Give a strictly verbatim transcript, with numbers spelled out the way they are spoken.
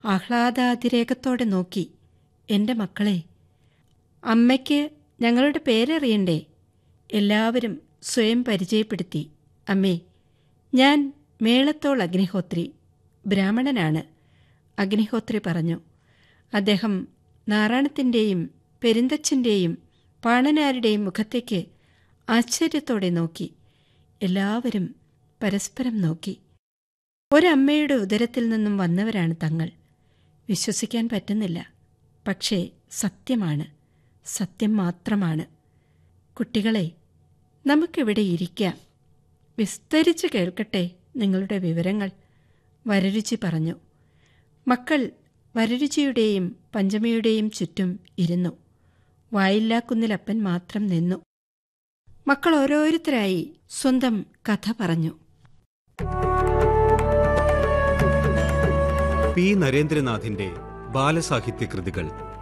ആഹ്ലാദാതിരേകത്തോടെ നോക്കി. എൻ്റെ മക്കളെ, അമ്മയ്ക്ക് ഞങ്ങളുടെ പേരറിയണ്ടേ? എല്ലാവരും സ്വയം പരിചയപ്പെടുത്തി. അമ്മേ, ഞാൻ മേളത്തോൾ അഗ്നിഹോത്രി, ബ്രാഹ്മണനാണ്. അഗ്നിഹോത്രി പറഞ്ഞു. അദ്ദേഹം നാറാണത്തിൻ്റെയും പെരുന്തച്ഛൻ്റെയും പാണനാരുടെയും മുഖത്തേക്ക് ആശ്ചര്യത്തോടെ നോക്കി. എല്ലാവരും പരസ്പരം നോക്കി. ഒരമ്മയുടെ ഉദരത്തിൽ നിന്നും വന്നവരാണ് തങ്ങൾ. വിശ്വസിക്കാൻ പറ്റുന്നില്ല. പക്ഷേ സത്യമാണ്, സത്യം മാത്രമാണ്. കുട്ടികളെ, നമുക്കിവിടെ ഇരിക്കാം. വിസ്തരിച്ച് കേൾക്കട്ടെ നിങ്ങളുടെ വിവരങ്ങൾ, വരരുചി പറഞ്ഞു. മക്കൾ വരരുചിയുടെയും പഞ്ചമിയുടെയും ചുറ്റും ഇരുന്നു. വായില്ലാക്കുന്നിലപ്പൻ മാത്രം നിന്നു. മക്കൾ ഓരോരുത്തരായി സ്വന്തം കഥ പറഞ്ഞു. പി നരേന്ദ്രനാഥിന്റെ ബാലസാഹിത്യ കൃതികൾ